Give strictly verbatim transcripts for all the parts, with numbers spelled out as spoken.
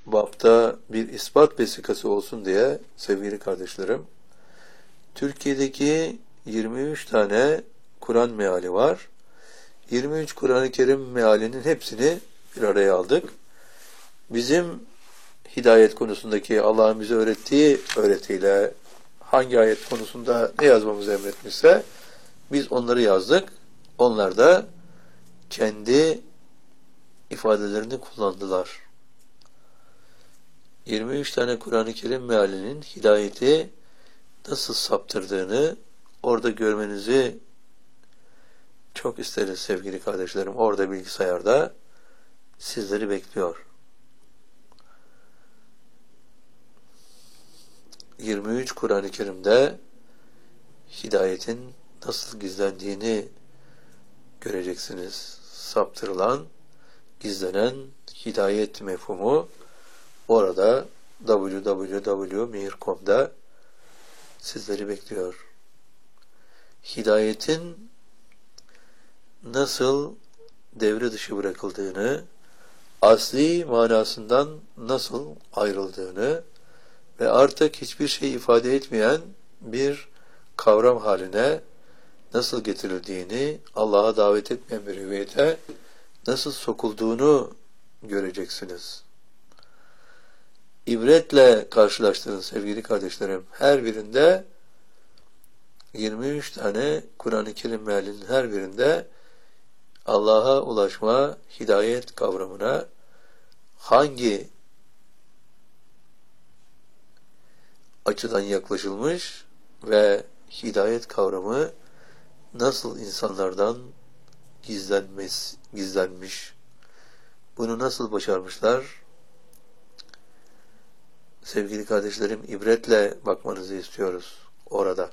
bapta bir ispat vesikası olsun diye sevgili kardeşlerim, Türkiye'deki yirmi üç tane Kur'an meali var. yirmi üç Kur'an-ı Kerim mealinin hepsini bir araya aldık. Bizim hidayet konusundaki Allah'ın bize öğrettiği öğretiyle hangi ayet konusunda ne yazmamızı emretmişse biz onları yazdık. Onlar da kendi ifadelerini kullandılar. yirmi üç tane Kur'an-ı Kerim mealinin hidayeti nasıl saptırdığını orada görmenizi çok isteriz sevgili kardeşlerim. Orada bilgisayarda sizleri bekliyor. yirmi üç Kur'an-ı Kerim'de hidayetin nasıl gizlendiğini göreceksiniz. Saptırılan, gizlenen hidayet mefhumu orada double-u double-u double-u nokta mihir nokta com'da sizleri bekliyor. Hidayetin nasıl devre dışı bırakıldığını, asli manasından nasıl ayrıldığını ve artık hiçbir şey ifade etmeyen bir kavram haline nasıl getirildiğini, Allah'a davet etmeyen bir hüviyete nasıl sokulduğunu göreceksiniz. İbretle karşılaştırın sevgili kardeşlerim. Her birinde yirmi üç tane Kur'an-ı Kerim mealinin her birinde Allah'a ulaşma, hidayet kavramına hangi açıdan yaklaşılmış ve hidayet kavramı nasıl insanlardan gizlenmez, gizlenmiş, bunu nasıl başarmışlar? Sevgili kardeşlerim, ibretle bakmanızı istiyoruz orada.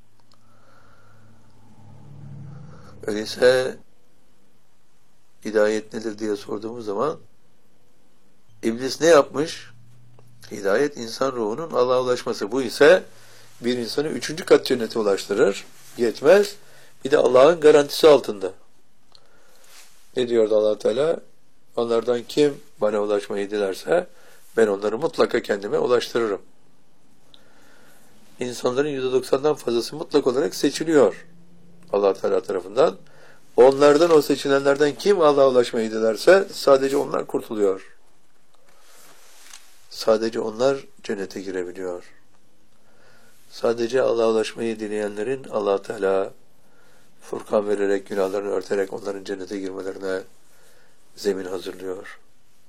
Öyleyse hidayet nedir diye sorduğumuz zaman İblis ne yapmış? Hidayet insan ruhunun Allah'a ulaşması. Bu ise bir insanı üçüncü kat cennete ulaştırır. Yetmez. Bir de Allah'ın garantisi altında. Ne diyordu Allah Teala? Onlardan kim bana ulaşmayı dilerse ben onları mutlaka kendime ulaştırırım. İnsanların yüzde doksandan fazlası mutlak olarak seçiliyor Allah Teala tarafından. Onlardan, o seçilenlerden kim Allah'a ulaşmayı dilerse sadece onlar kurtuluyor. Sadece onlar cennete girebiliyor. Sadece Allah'a ulaşmayı dileyenlerin Allah Teala Furkan vererek, günahlarını örterek onların cennete girmelerine zemin hazırlıyor.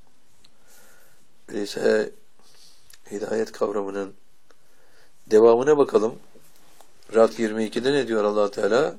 Öyleyse hidayet kavramının devamına bakalım. Rad yirmi ikide ne diyor Allah Teala?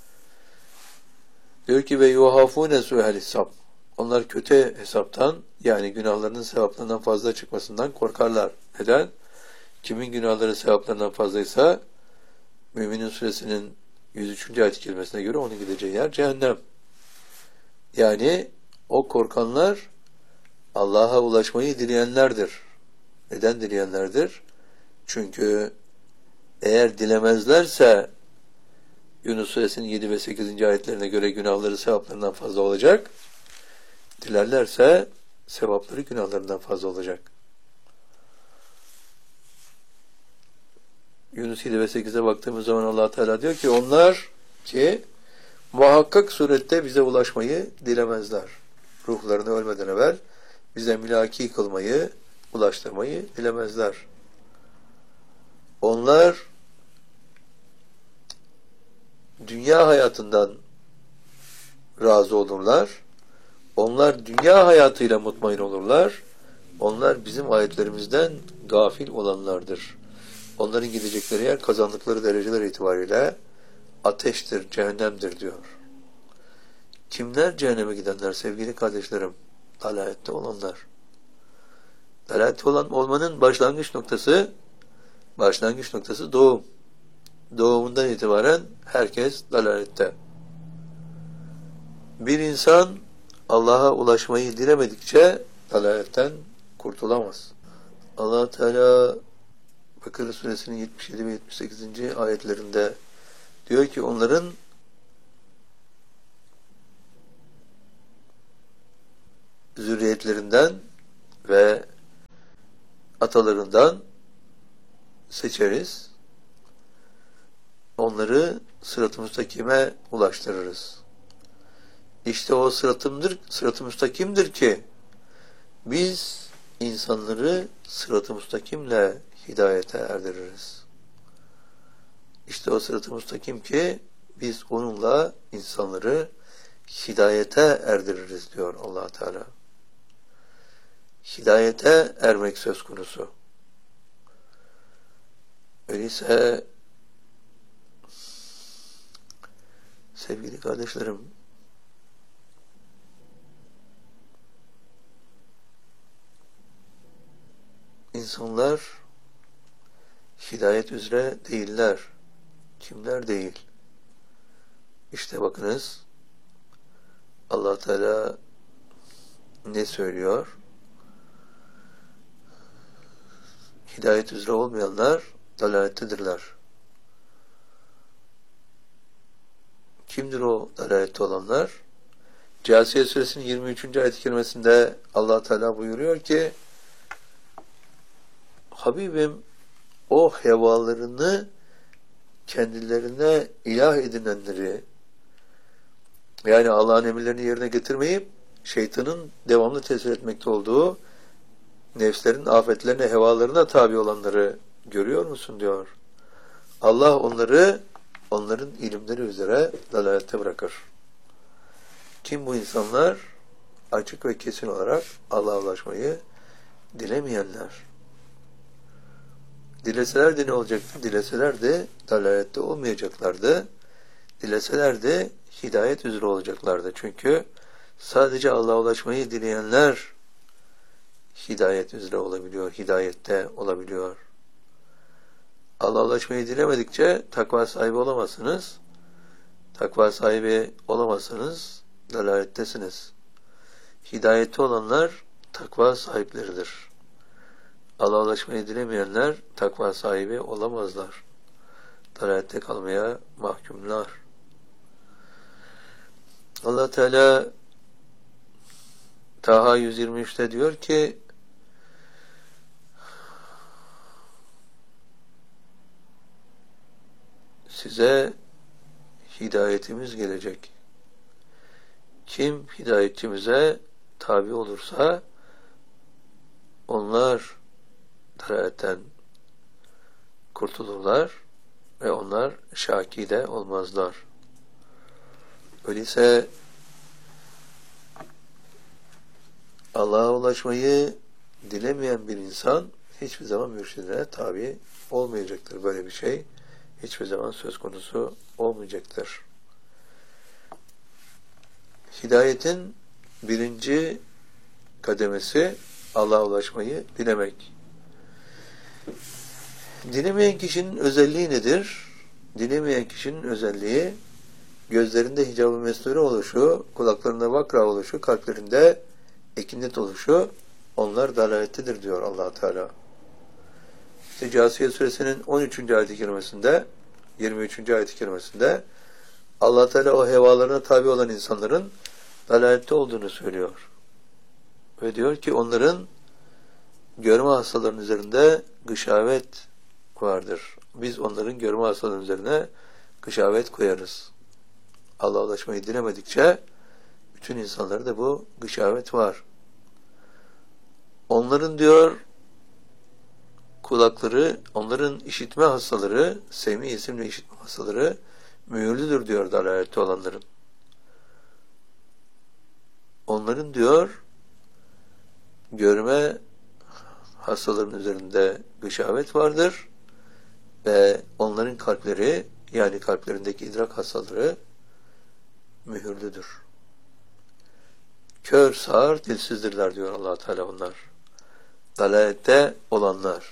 Diyor ki ve yuhafune su'el hesap. Onlar kötü hesaptan, yani günahlarının sevaplarından fazla çıkmasından korkarlar. Neden? Kimin günahları sevaplarından fazlaysa Müminin Suresinin yüz üçüncü ayet-i kerimesine göre onun gideceği yer cehennem. Yani o korkanlar Allah'a ulaşmayı dileyenlerdir. Neden dileyenlerdir? Çünkü eğer dilemezlerse Yunus Suresinin yedi ve sekizinci ayetlerine göre günahları sevaplarından fazla olacak. Dilerlerse sevapları günahlarından fazla olacak. Yunus yedi ve sekize baktığımız zaman Allah Teala diyor ki onlar ki muhakkak surette bize ulaşmayı dilemezler. Ruhlarını ölmeden evvel bize mülaki kılmayı, ulaştırmayı dilemezler. Onlar dünya hayatından razı olurlar. Onlar dünya hayatıyla mutmain olurlar. Onlar bizim ayetlerimizden gafil olanlardır. Onların gidecekleri yer kazandıkları dereceler itibariyle ateştir, cehennemdir diyor. Kimler cehenneme gidenler sevgili kardeşlerim? Dalalette olanlar. Dalalette olan olmanın başlangıç noktası başlangıç noktası doğum. Doğumundan itibaren herkes dalalette. Bir insan Allah'a ulaşmayı dilemedikçe dalaletten kurtulamaz. Allah Teala Bakara Suresinin yetmiş yedi ve yetmiş sekizinci ayetlerinde diyor ki onların zürriyetlerinden ve noktalarından seçeriz. Onları sırat-ı müstakime ulaştırırız. İşte o sıratımdır, sırat-ı müstakimdir ki biz insanları sırat-ı müstakimle hidayete erdiririz. İşte o sırat-ı müstakim ki biz onunla insanları hidayete erdiririz diyor Allah Teala. Hidayete ermek söz konusu. Öyleyse sevgili kardeşlerim, insanlar hidayet üzere değiller. Kimler değil? İşte bakınız Allah Teala ne söylüyor? Hidayet üzere olmayanlar dalalettedirler. Kimdir o dalalette olanlar? Câsiye Suresinin yirmi üçüncü ayet-i kerimesinde Allah Teala buyuruyor ki Habibim o hevalarını kendilerine ilah edinenleri, yani Allah'ın emirlerini yerine getirmeyip şeytanın devamlı tesir etmekte olduğu nefslerin afetlerine, hevalarına tabi olanları görüyor musun diyor. Allah onları onların ilimleri üzere dalalette bırakır. Kim bu insanlar? Açık ve kesin olarak Allah'a ulaşmayı dilemeyenler. Dileseler de ne olacaktı? Dileseler de dalalette olmayacaklardı. Dileseler de hidayet üzere olacaklardı. Çünkü sadece Allah'a ulaşmayı dileyenler hidayet üzere olabiliyor, hidayette olabiliyor. Allah'a ulaşmayı dilemedikçe takva sahibi olamazsınız. Takva sahibi olamazsanız dalalettesiniz. Hidayette olanlar takva sahipleridir. Allah'a ulaşmayı dilemeyenler takva sahibi olamazlar. Dalalette kalmaya mahkumlar. Allah Teala Taha yüz yirmi üçte diyor ki size hidayetimiz gelecek. Kim hidayetçimize tabi olursa onlar dalaletten kurtulurlar ve onlar şaki de olmazlar. Öyleyse Allah'a ulaşmayı dilemeyen bir insan hiçbir zaman mürşidine tabi olmayacaktır. Böyle bir şey hiçbir zaman söz konusu olmayacaktır. Hidayetin birinci kademesi Allah'a ulaşmayı dilemek. Dilemeyen kişinin özelliği nedir? Dilemeyen kişinin özelliği gözlerinde hicab-ı mesnure oluşu, kulaklarında vakra oluşu, kalplerinde ekinet oluşu, onlar dalalettedir diyor Allah Teala. İşte Câsiye Suresinin on üçüncü ayet-i kerimesinde, yirmi üçüncü ayet-i kerimesinde Allah Teala o hevalarına tabi olan insanların dalalette olduğunu söylüyor. Ve diyor ki onların görme hastalarının üzerinde gışavet vardır. Biz onların görme hastalarının üzerine gışavet koyarız. Allah'a ulaşmayı dilemedikçe bütün insanlarda da bu gışavet var. Onların diyor kulakları, onların işitme hastaları, semi isimli işitme hastaları mühürlüdür diyor dalalette olanların. Onların diyor görme hastaların üzerinde gışavet vardır ve onların kalpleri, yani kalplerindeki idrak hastaları mühürlüdür. Kör, sağır, dilsizdirler diyor Allah Teala onlar. Dalalette olanlar.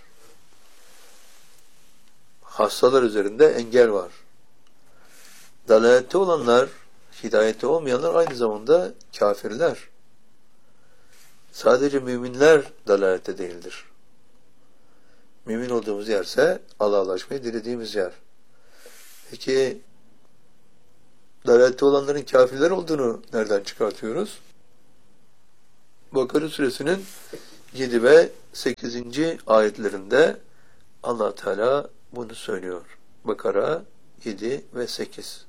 Hastalar üzerinde engel var. Dalalette olanlar, hidayette olmayanlar aynı zamanda kafirler. Sadece müminler dalalette değildir. Mümin olduğumuz yerse Allah'a ulaşmayı dilediğimiz yer. Peki dalalette olanların kafirler olduğunu nereden çıkartıyoruz? Bakara Suresinin yedi ve sekizinci ayetlerinde Allah Teala bunu söylüyor. Bakara yedi ve sekiz.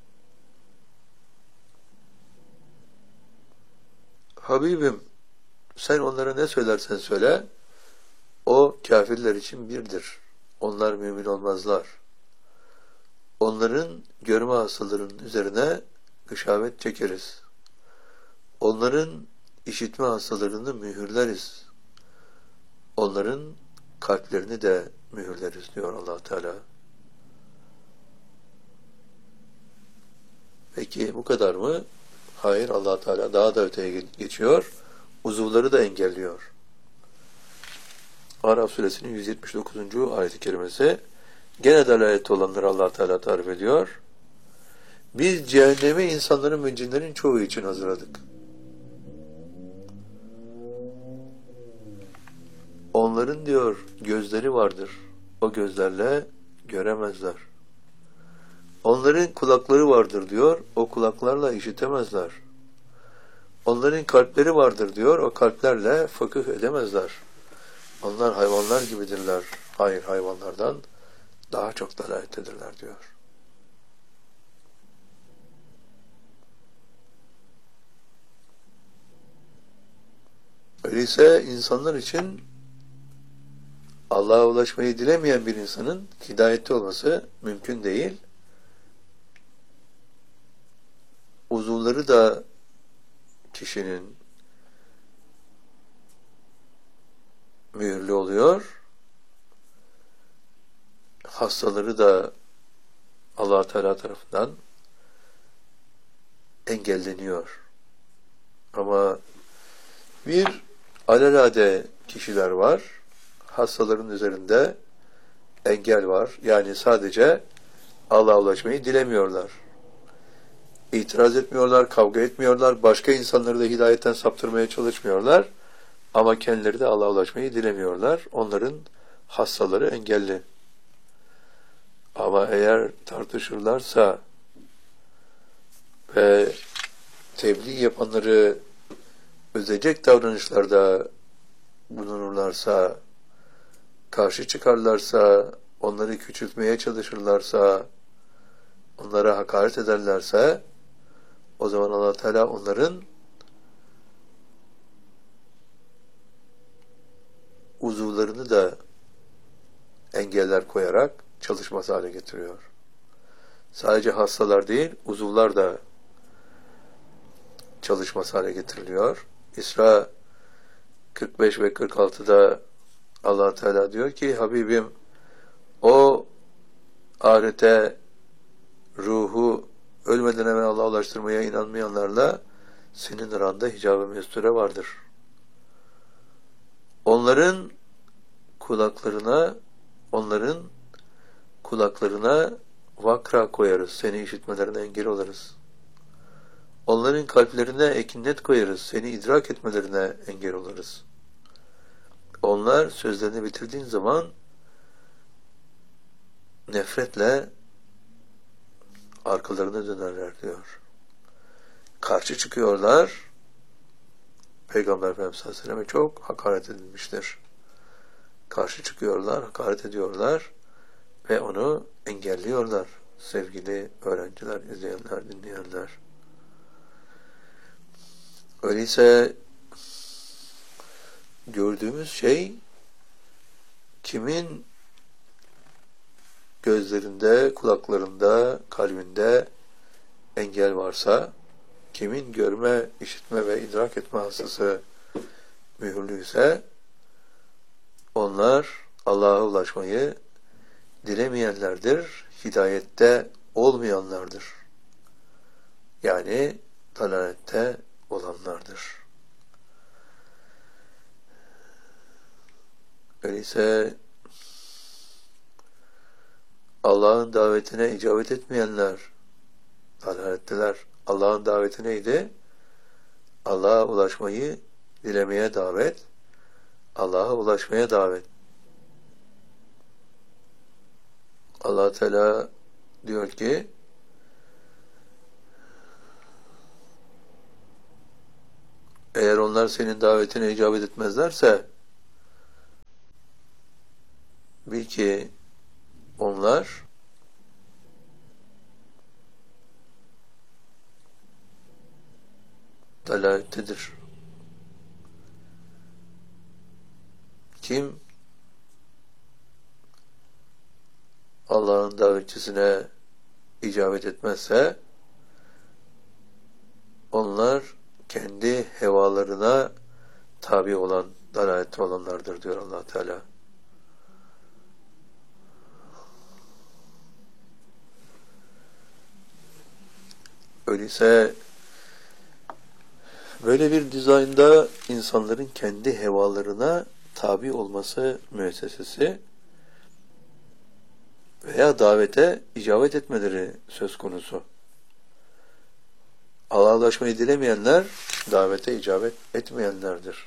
Habibim, sen onlara ne söylersen söyle, o kafirler için birdir. Onlar mümin olmazlar. Onların görme hastalarının üzerine gışavet çekeriz. Onların işitme hastalarını mühürleriz. Onların kalplerini de mühürleriz diyor Allah Teala. Peki bu kadar mı? Hayır, Allah Teala daha da öteye geçiyor. Uzuvları da engelliyor. Araf suresinin yüz yetmiş dokuzuncu ayet-i kerimesi gene dalaletli olanları Allah Teala tarif ediyor. Biz cehennemi insanların ve cinlerin çoğu için hazırladık. Onların diyor gözleri vardır. O gözlerle göremezler. Onların kulakları vardır diyor. O kulaklarla işitemezler. Onların kalpleri vardır diyor. O kalplerle fıkıh edemezler. Onlar hayvanlar gibidirler. Hayır, hayvanlardan daha çok dalalettedirler diyor. Öyleyse insanlar için Allah'a ulaşmayı dilemeyen bir insanın hidayette olması mümkün değil. Uzuvları da kişinin mühürlü oluyor. Hastaları da Allah Teala tarafından engelleniyor. Ama bir alelade kişiler var. Hastaların üzerinde engel var. Yani sadece Allah'a ulaşmayı dilemiyorlar. İtiraz etmiyorlar, kavga etmiyorlar. Başka insanları da hidayetten saptırmaya çalışmıyorlar. Ama kendileri de Allah'a ulaşmayı dilemiyorlar. Onların hastaları engelli. Ama eğer tartışırlarsa ve tebliğ yapanları üzecek davranışlarda bulunurlarsa, karşı çıkarlarsa, onları küçültmeye çalışırlarsa, onlara hakaret ederlerse, o zaman Allah Teala onların uzuvlarını da engeller koyarak çalışmaz hale getiriyor. Sadece hastalar değil, uzuvlar da çalışmaz hale getiriliyor. İsra kırk beş ve kırk altıda Allah Teala diyor ki, Habibim, o ahirete ruhu ölmeden hemen Allah'a ulaştırmaya inanmayanlarla senin aranda hicab-ı mesture vardır. Onların kulaklarına onların kulaklarına vakra koyarız. Seni işitmelerine engel oluruz. Onların kalplerine ekinnet koyarız. Seni idrak etmelerine engel oluruz. Onlar sözlerini bitirdiğin zaman nefretle arkalarına dönerler diyor. Karşı çıkıyorlar. Peygamber Efendimiz sallallahu aleyhi ve sellem'e çok hakaret edilmiştir. Karşı çıkıyorlar, hakaret ediyorlar ve onu engelliyorlar. Sevgili öğrenciler, izleyenler, dinleyenler. Öyleyse gördüğümüz şey kimin gözlerinde, kulaklarında, kalbinde engel varsa, kimin görme, işitme ve idrak etme hastası mühürlüyse, onlar Allah'a ulaşmayı dilemeyenlerdir, hidayette olmayanlardır. Yani dalalette olanlardır. Öyleyse Allah'ın davetine icabet etmeyenler dalaletteler. Allah'ın daveti neydi? Allah'a ulaşmayı dilemeye davet, Allah'a ulaşmaya davet. Allah Teala diyor ki, eğer onlar senin davetine icabet etmezlerse Bil ki onlar dalalettedir. Kim Allah'ın davetçisine icabet etmezse onlar kendi hevalarına tabi olan dalalette olanlardır diyor Allah Teala. Öyleyse böyle bir dizaynda insanların kendi hevalarına tabi olması müessesesi veya davete icabet etmeleri söz konusu. Allah'a ulaşmayı dilemeyenler davete icabet etmeyenlerdir.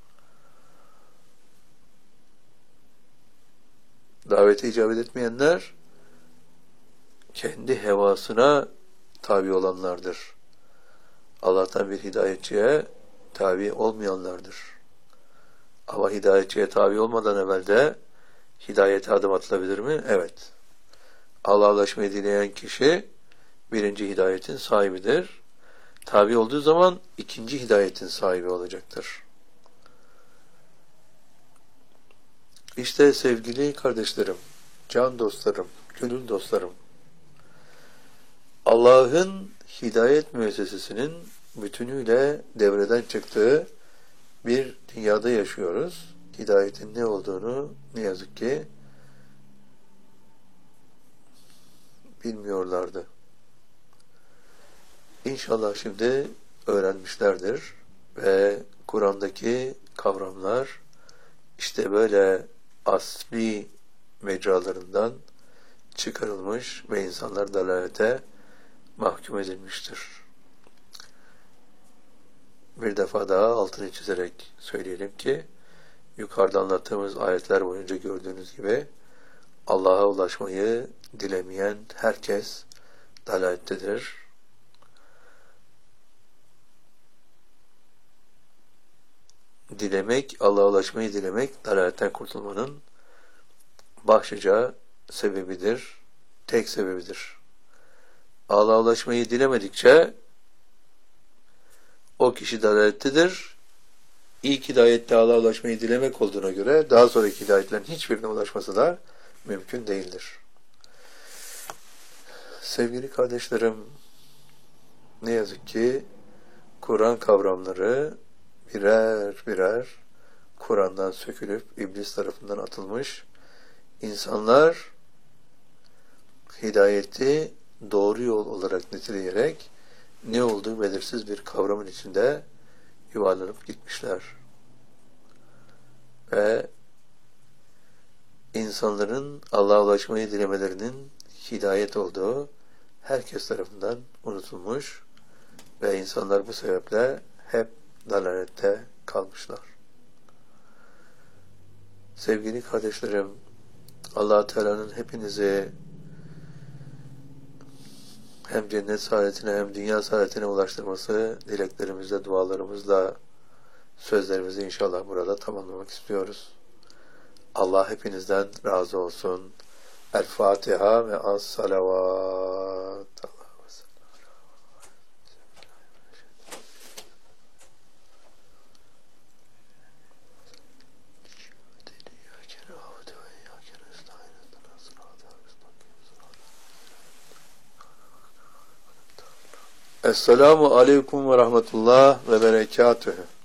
Davete icabet etmeyenler kendi hevasına tabi olanlardır. Allah'tan bir hidayetçiye tabi olmayanlardır. Ama hidayetçiye tabi olmadan evvel de hidayete adım atılabilir mi? Evet. Allah'a ulaşmayı dileyen kişi birinci hidayetin sahibidir. Tabi olduğu zaman ikinci hidayetin sahibi olacaktır. İşte sevgili kardeşlerim, can dostlarım, gönül dostlarım, Allah'ın hidayet müessesesinin bütünüyle devreden çıktığı bir dünyada yaşıyoruz. Hidayetin ne olduğunu ne yazık ki bilmiyorlardı. İnşallah şimdi öğrenmişlerdir ve Kur'an'daki kavramlar işte böyle asli mecralarından çıkarılmış ve insanlar dalalete mahkum edilmiştir. Bir defa daha altını çizerek söyleyelim ki yukarıda anlattığımız ayetler boyunca gördüğünüz gibi Allah'a ulaşmayı dilemeyen herkes dalalettedir. Dilemek, Allah'a ulaşmayı dilemek, dalaletten kurtulmanın başlıca sebebidir, tek sebebidir. Allah'a ulaşmayı dilemedikçe o kişi dalalettedir. İlk hidayette Allah'a ulaşmayı dilemek olduğuna göre daha sonraki hidayetlerin hiçbirine ulaşması da mümkün değildir. Sevgili kardeşlerim, ne yazık ki Kur'an kavramları birer birer Kur'an'dan sökülüp iblis tarafından atılmış. İnsanlar hidayeti doğru yol olarak niteleyerek ne olduğu belirsiz bir kavramın içinde yuvarlanıp gitmişler. Ve insanların Allah'a ulaşmayı dilemelerinin hidayet olduğu herkes tarafından unutulmuş ve insanlar bu sebeple hep dalalette kalmışlar. Sevgili kardeşlerim, Allah Teala'nın hepinizi hem cennet saadetine hem dünya saadetine ulaştırması dileklerimizle, dualarımızla sözlerimizi inşallah burada tamamlamak istiyoruz. Allah hepinizden razı olsun. El Fatiha ve as salavat. Esselamu aleyküm ve rahmetullah ve berekatühü.